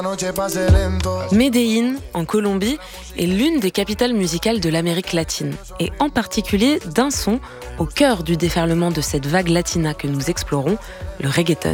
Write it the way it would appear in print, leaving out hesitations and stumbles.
Medellín, en Colombie, est l'une des capitales musicales de l'Amérique latine, et en particulier d'un son au cœur du déferlement de cette vague latina que nous explorons, le reggaeton.